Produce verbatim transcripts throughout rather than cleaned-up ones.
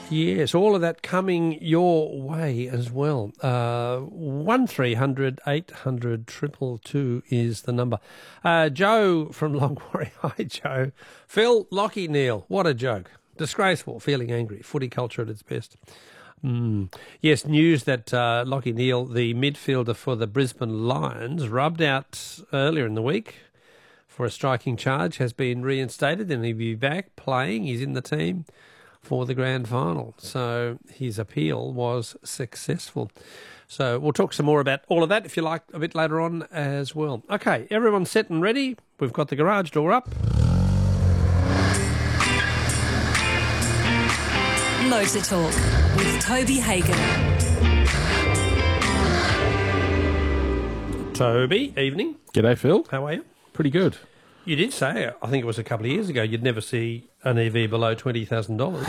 Yes, all of that coming your way as well. Uh, one three hundred eight hundred two two two is the number. Uh, Joe from Longwarry. Hi, Joe. Phil, Lockie, Neil. What a joke. Disgraceful, feeling angry. Footy culture at its best. Mm. Yes, news that uh, Lockie Neal, the midfielder for the Brisbane Lions, rubbed out earlier in the week for a striking charge, has been reinstated and he'll be back playing. He's in the team for the grand final. So his appeal was successful. So we'll talk some more about all of that, if you like, a bit later on as well. Okay, everyone's set and ready. We've got the garage door up. Motor Talk with Toby Hagen. Toby, evening. G'day, Phil. How are you? Pretty good. You did say, I think it was a couple of years ago, you'd never see an E V below twenty thousand dollars.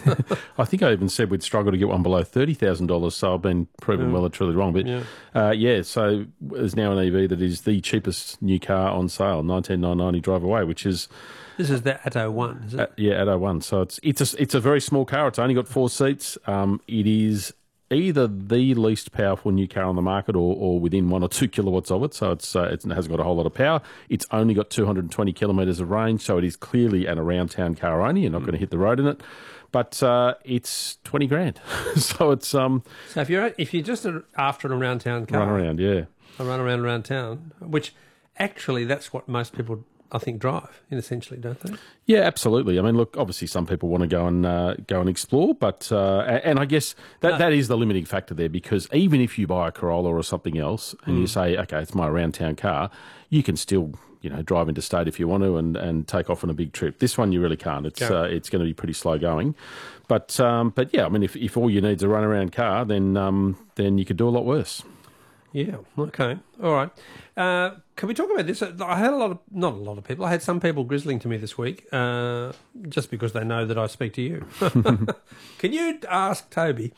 I think I even said we'd struggle to get one below thirty thousand dollars, so I've been proven Mm. well and truly wrong. But Yeah. yeah, uh, yeah so there's now an E V that is the cheapest new car on sale, nineteen thousand nine hundred ninety drive away, which is... This is the Atto one, is it? Uh, yeah, Atto one. So it's it's a, it's a very small car. It's only got four seats. Um, it is either the least powerful new car on the market or, or within one or two kilowatts of it. So it's, uh, it hasn't got a whole lot of power. It's only got two hundred twenty kilometres of range, so it is clearly an around-town car only. You're not mm. going to hit the road in it. But uh, it's twenty grand. so it's... Um, so if you're if you're just after an around-town car... Run around, yeah. A run around around town, which actually that's what most people... I think drive, in essentially, don't they? Yeah, absolutely. I mean, look, obviously some people want to go and uh, go and explore, but uh, and I guess that, no. that is the limiting factor there, because even if you buy a Corolla or something else and mm. you say, okay, it's my around town car, you can still, you know, drive interstate if you want to and, and take off on a big trip. This one you really can't. It's uh, it's going to be pretty slow going. But um, but yeah, I mean, if, if all you need is a run around car, then um, then you could do a lot worse. Yeah, okay. All right. Uh, can we talk about this? I had a lot of, not a lot of people, I had some people grizzling to me this week uh, just because they know that I speak to you. Can you ask Toby,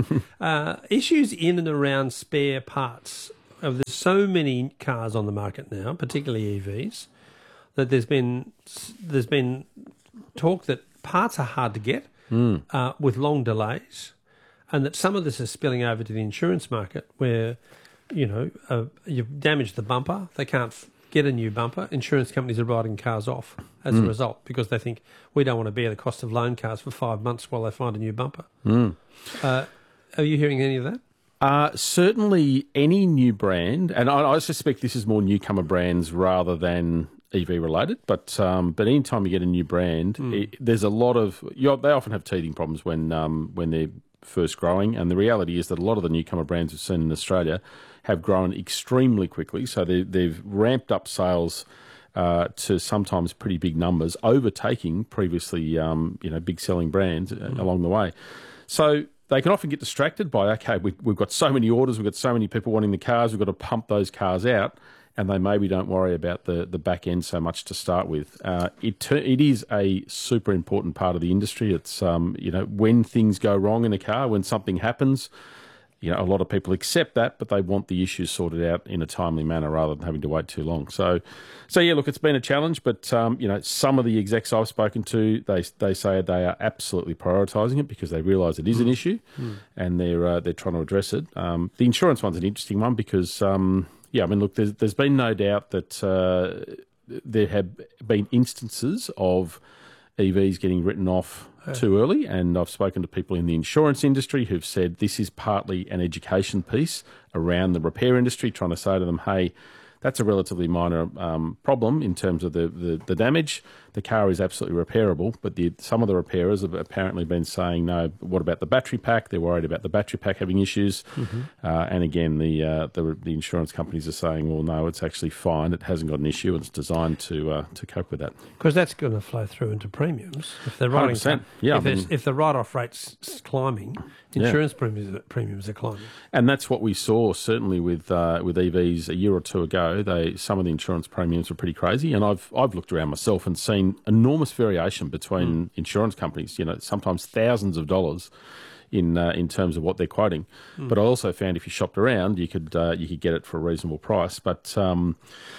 uh, issues in and around spare parts? Uh, there's so many cars on the market now, particularly E Vs, that there's been there's been talk that parts are hard to get mm. uh, with long delays, and that some of this is spilling over to the insurance market where... You know, uh, you've damaged the bumper. They can't f- get a new bumper. Insurance companies are writing cars off as mm. a result because they think we don't want to bear the cost of loan cars for five months while they find a new bumper. Mm. Uh, are you hearing any of that? Uh, certainly any new brand, and I, I suspect this is more newcomer brands rather than E V related, but um, but anytime you get a new brand, mm. it, there's a lot of... You know, they often have teething problems when um, when they're first growing, and the reality is that a lot of the newcomer brands we've seen in Australia have grown extremely quickly. So they, they've ramped up sales uh, to sometimes pretty big numbers, overtaking previously, um, you know, big selling brands mm. along the way. So they can often get distracted by, okay, we, we've got so many orders, we've got so many people wanting the cars, we've got to pump those cars out, and they maybe don't worry about the, the back end so much to start with. Uh, it it is a super important part of the industry. It's, um, you know, when things go wrong in a car, when something happens, you know, a lot of people accept that, but they want the issues sorted out in a timely manner rather than having to wait too long. So, so yeah, look, it's been a challenge, but, um, you know, some of the execs I've spoken to, they they say they are absolutely prioritising it because they realise it is an issue mm. and they're uh, they're trying to address it. Um, the insurance one's an interesting one because... Um, Yeah, I mean, look, there's, there's been no doubt that uh, there have been instances of E Vs getting written off yeah. too early, and I've spoken to people in the insurance industry who've said this is partly an education piece around the repair industry, trying to say to them, hey, that's a relatively minor um, problem in terms of the, the, the damage. The car is absolutely repairable, but the, some of the repairers have apparently been saying, no, what about the battery pack? They're worried about the battery pack having issues. Mm-hmm. Uh, and again, the, uh, the the insurance companies are saying, well, no, it's actually fine. It hasn't got an issue. It's designed to uh, to cope with that. Because that's going to flow through into premiums. If they're writing, yeah, if, I mean, if the write-off rate's climbing, insurance yeah. premiums, premiums are climbing. And that's what we saw, certainly with uh, with E Vs a year or two ago. They Some of the insurance premiums were pretty crazy. And I've I've looked around myself and seen enormous variation between mm. insurance companies, you know, sometimes thousands of dollars in uh, in terms of what they're quoting. Mm. But I also found if you shopped around, you could uh, you could get it for a reasonable price. But um,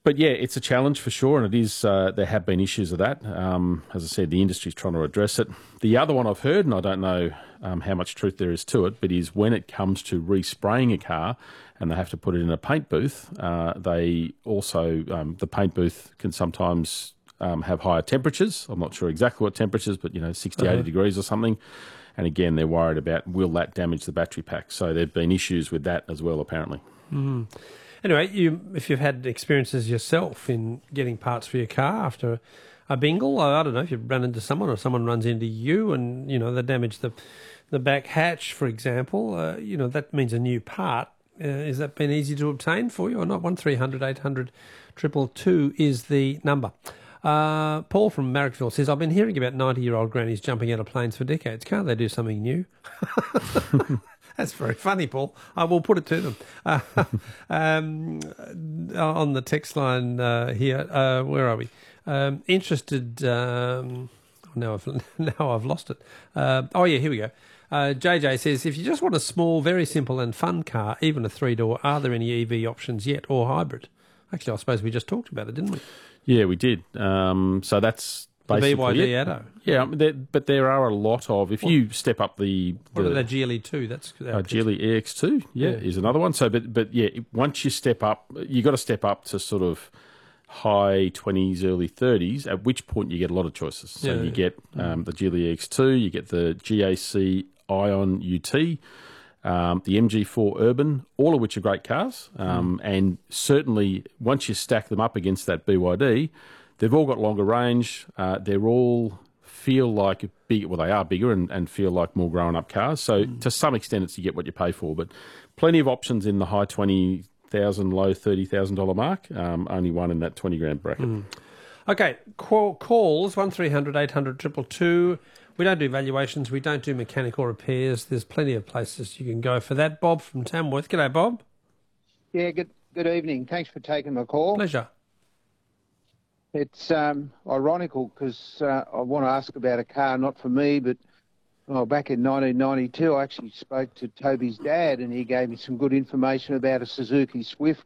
but yeah, it's a challenge for sure, and it is. Uh, there have been issues of that. Um, as I said, the industry's trying to address it. The other one I've heard, and I don't know um, how much truth there is to it, but is when it comes to respraying a car and they have to put it in a paint booth, uh, they also um, the paint booth can sometimes um, have higher temperatures. I'm not sure exactly what temperatures, but you know, sixty, uh-huh. eighty degrees or something. And again, they're worried about will that damage the battery pack. So there've been issues with that as well, apparently. Mm. Anyway, you if you've had experiences yourself in getting parts for your car after a bingle, I don't know if you've run into someone or someone runs into you and, you know, they damage the the back hatch, for example, uh, you know, that means a new part. Uh, has that been easy to obtain for you or not? one three hundred eight hundred two two two is the number. Uh, Paul from Marrickville says, I've been hearing about ninety-year-old grannies jumping out of planes for decades. Can't they do something new? That's very funny, Paul. I will put it to them. Uh, um, on the text line uh, here, uh, where are we? Um, interested... Um, now, I've, now I've lost it. Uh, oh, yeah, here we go. Uh, J J says, if you just want a small, very simple and fun car, even a three-door, are there any E V options yet or hybrid? Actually, I suppose we just talked about it, didn't we? Yeah, we did. Um, so that's basically the B Y D it. Atto. Yeah, there, but there are a lot of. If what, you step up the, the what about the G L E two? That's uh, G L E E X two. Yeah, yeah, is another one. So, but but yeah, once you step up, you got to step up to sort of high twenties, early thirties. At which point you get a lot of choices. So yeah, you get um, the G L E E X two, you get the G A C Ion U T. Um, the M G four Urban, all of which are great cars, um, mm. and certainly once you stack them up against that B Y D, they've all got longer range. Uh, they're all feel like big, well, they are bigger and, and feel like more grown-up cars. So mm. to some extent, it's you get what you pay for, but plenty of options in the high twenty thousand, low thirty thousand dollar mark. Um, only one in that twenty grand bracket. Mm. Okay, call, calls one three hundred eight hundred two two two. We don't do valuations. We don't do mechanical repairs. There's plenty of places you can go for that. Bob from Tamworth. G'day, Bob. Yeah, good good evening. Thanks for taking my call. Pleasure. It's um, ironical because uh, I want to ask about a car, not for me, but well, back in nineteen ninety-two, I actually spoke to Toby's dad and he gave me some good information about a Suzuki Swift